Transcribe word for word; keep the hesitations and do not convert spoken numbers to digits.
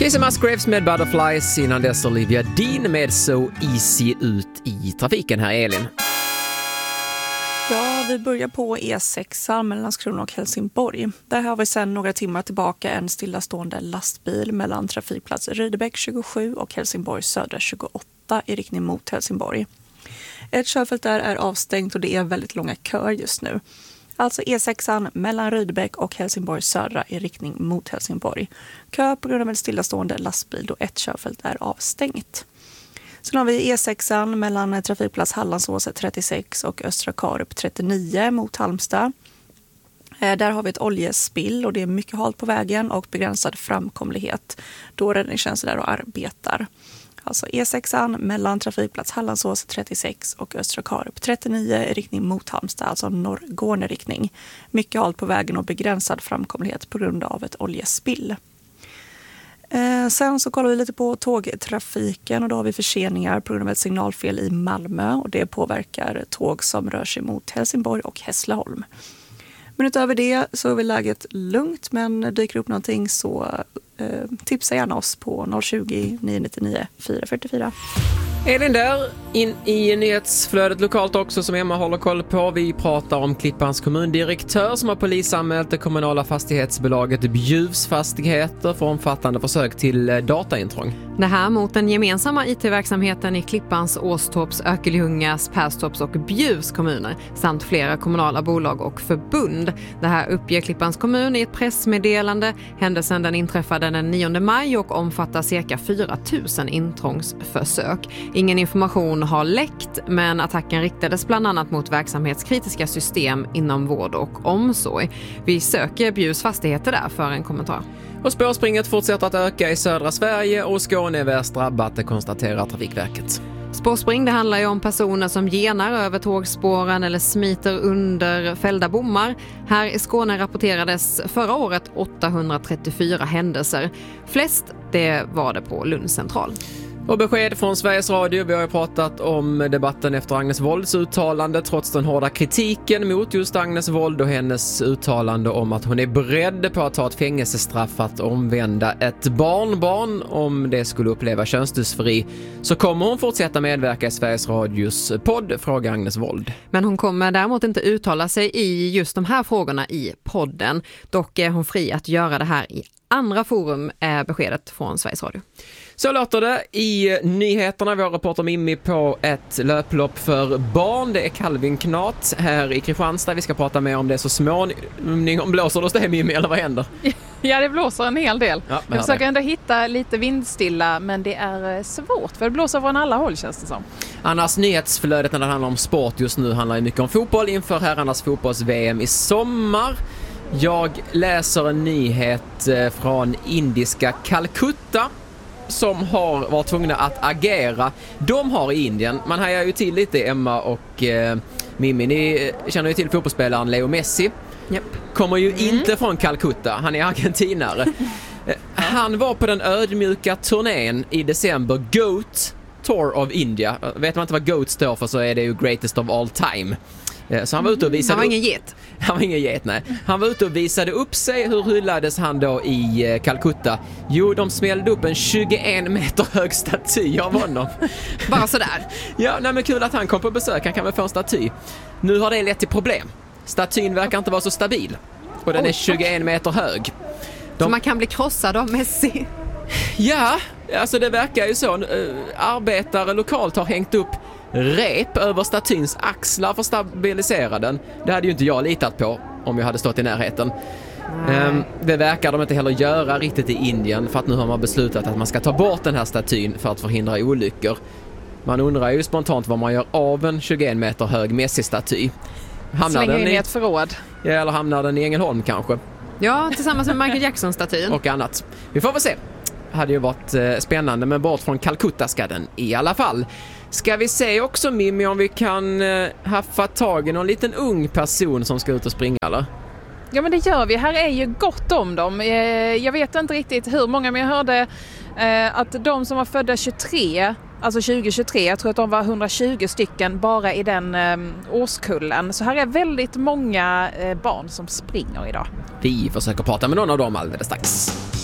Lisa Musgraves med Butterflies, innan dess Olivia Dean med So Easy ut i trafiken. Här Elin. Ja, vi börjar på E sex mellan Landskrona och Helsingborg. Där har vi sedan några timmar tillbaka en stillastående lastbil mellan trafikplats Rydebäck tjugosju och Helsingborg södra tjugoåtta i riktning mot Helsingborg. Ett körfält där är avstängt och det är väldigt långa köer just nu. Alltså E sex mellan Rydebäck och Helsingborg södra i riktning mot Helsingborg. Kö på grund av en stillastående lastbil då ett körfält är avstängt. Sen har vi E sex mellan trafikplats Hallandsås trettiosex och Östra Karup trettionio mot Halmstad. Där har vi ett oljespill och det är mycket halt på vägen och begränsad framkomlighet då räddningstjänsten där och arbetar. Alltså E sex mellan trafikplats Hallandsås trettiosex och Östra Karup trettionio i riktning mot Halmstad, alltså norrgående riktning. Mycket halt på vägen och begränsad framkomlighet på grund av ett oljespill. Eh, sen så kollar vi lite på tågtrafiken och då har vi förseningar på grund av ett signalfel i Malmö och det påverkar tåg som rör sig mot Helsingborg och Hässleholm. Men utöver det så är läget lugnt, men dyker upp någonting så eh, tipsa gärna oss på noll tjugo, nio nittionio, fyra fyrtiofyra. Elin där, in i nyhetsflödet lokalt också som Emma håller koll på. Vi pratar om Klippans kommundirektör som har polisanmält det kommunala fastighetsbolaget Bjuvs fastigheter för omfattande försök till dataintrång. Det här mot den gemensamma I T-verksamheten i Klippans, Åstorps, Örkelljungas, Perstorps och Bjuvs kommuner samt flera kommunala bolag och förbund. Det här uppger Klippans kommun i ett pressmeddelande. Händelsen den inträffade den nionde maj och omfattar cirka fyra tusen intrångsförsök. Ingen information har läckt, men attacken riktades bland annat mot verksamhetskritiska system inom vård och omsorg. Vi söker Bjuvs fastigheter där för en kommentar. Och spårspringet fortsätter att öka i södra Sverige och Skåne är värst drabbat, det konstaterar Trafikverket. Spårspring, det handlar ju om personer som genar över tågspåren eller smiter under fällda bommar. Här i Skåne rapporterades förra året åttahundratrettiofyra händelser. Flest det var det på Lunds central. Och besked från Sveriges Radio. Vi har ju pratat om debatten efter Agnes Wolds uttalande trots den hårda kritiken mot just Agnes Wold och hennes uttalande om att hon är beredd på att ta ett fängelsestraff att omvända ett barnbarn om det skulle uppleva könsdysfori. Så kommer hon fortsätta medverka i Sveriges Radios podd Fråga Agnes Wold. Men hon kommer däremot inte uttala sig i just de här frågorna i podden. Dock är hon fri att göra det här i andra forum, är beskedet från Sveriges Radio. Så låter det i nyheterna. Vi har reporter Mimmi på ett löplopp för barn. Det är Calvin Knat här i Kristianstad. Vi ska prata mer om det så småningom. Blåser det hos dig, Mimmi, eller vad händer? Ja, det blåser en hel del. Ja, jag försöker ändå hitta lite vindstilla, men det är svårt för det blåser från alla håll, känns det som. Annars nyhetsflödet när det handlar om sport just nu handlar mycket om fotboll inför herrarnas fotbolls-V M i sommar. Jag läser en nyhet från indiska Calcutta som har varit tvungna att agera. De har i Indien, man hajar ju till lite Emma och eh, Mimmi, ni känner ju till fotbollsspelaren Leo Messi. Yep. Kommer ju mm. inte från Calcutta, han är argentinare. Han var på den ödmjuka turnén i december, GOAT Tour of India. Vet man inte vad GOAT står för så är det ju Greatest of All Time. Så han var ute och visade Han var upp... ingen get. Han var ingen get, nej. Han var ute och visade upp sig. Hur hyllades han då i Calcutta? Jo, de smällde upp en tjugoen meter hög staty av honom. Bara sådär. Ja, nej, men kul att han kom på besök. Han kan väl få en staty. Nu har det lett till problem. Statyn verkar inte vara så stabil. Och den är tjugoen meter hög. De... Så man kan bli krossad av Messi? Ja, alltså det verkar ju så. Arbetare lokalt har hängt upp rep över statyns axlar för att stabilisera den. Det hade ju inte jag litat på om jag hade stått i närheten. Um, det verkar de inte heller göra riktigt i Indien för att nu har man beslutat att man ska ta bort den här statyn för att förhindra olyckor. Man undrar ju spontant vad man gör av en tjugoen meter hög Messi-staty. Hamnar den i ett förråd? Ja, eller hamnar den i Ängelholm kanske? Ja, tillsammans med Michael Jackson-statyn. Och annat. Vi får väl se. Hade ju varit eh, spännande, men bort från Calcutta ska den i alla fall. Ska vi se också, Mimmi, om vi kan eh, haffa tag i någon liten ung person som ska ut och springa, eller? Ja, men det gör vi. Här är ju gott om dem. Eh, jag vet inte riktigt hur många, men jag hörde eh, att de som var födda tjugotre, alltså tjugo tjugotre, jag tror att de var hundratjugo stycken bara i den eh, årskullen. Så här är väldigt många eh, barn som springer idag. Vi försöker prata med någon av dem alldeles strax.